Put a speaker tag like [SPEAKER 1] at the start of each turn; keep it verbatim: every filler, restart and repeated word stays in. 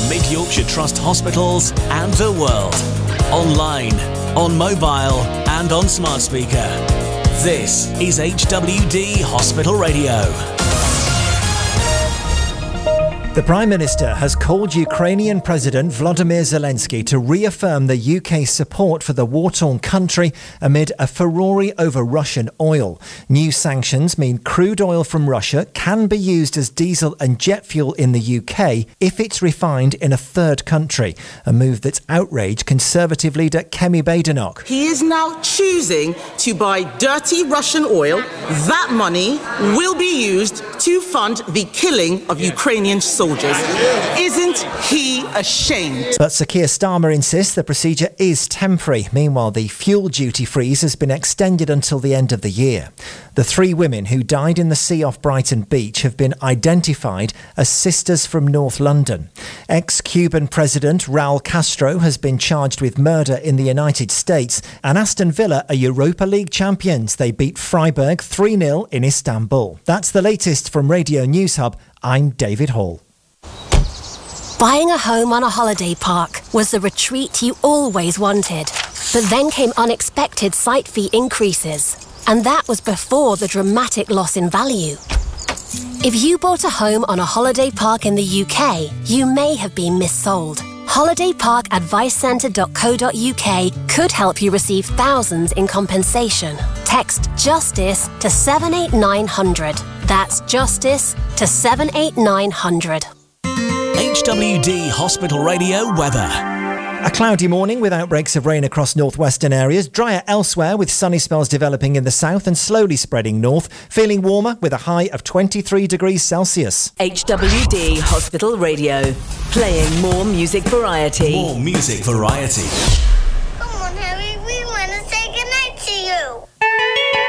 [SPEAKER 1] from Mid Yorkshire Trust hospitals and the world. Online, on mobile and on smart speaker. This is H W D Hospital Radio.
[SPEAKER 2] The Prime Minister has called Ukrainian President Volodymyr Zelensky to reaffirm the U K's support for the war-torn country amid a furore over Russian oil. New sanctions mean crude oil from Russia can be used as diesel and jet fuel in the U K if it's refined in a third country, a move that's outraged Conservative leader Kemi Badenoch.
[SPEAKER 3] He is now choosing to buy dirty Russian oil. That money will be used to fund the killing of Ukrainian soldiers. Isn't he ashamed?
[SPEAKER 2] But Sir Keir Starmer insists the procedure is temporary. Meanwhile, the fuel duty freeze has been extended until the end of the year. The three women who died in the sea off Brighton Beach have been identified as sisters from North London. Ex-Cuban President Raul Castro has been charged with murder in the United States, and Aston Villa are Europa League champions. They beat Freiburg three nil in Istanbul. That's the latest from Radio News Hub. I'm David Hall.
[SPEAKER 4] Buying a home on a holiday park was the retreat you always wanted. But then came unexpected site fee increases. And that was before the dramatic loss in value. If you bought a home on a holiday park in the U K, you may have been missold. holiday park advice centre dot co dot U K could help you receive thousands in compensation. Text JUSTICE to seven eight nine hundred. That's JUSTICE to seven eight nine hundred.
[SPEAKER 1] H W D Hospital Radio weather.
[SPEAKER 2] A cloudy morning with outbreaks of rain across northwestern areas, drier elsewhere with sunny spells developing in the south and slowly spreading north, feeling warmer with a high of twenty-three degrees Celsius.
[SPEAKER 5] H W D Hospital Radio, playing more music variety.
[SPEAKER 1] More music variety.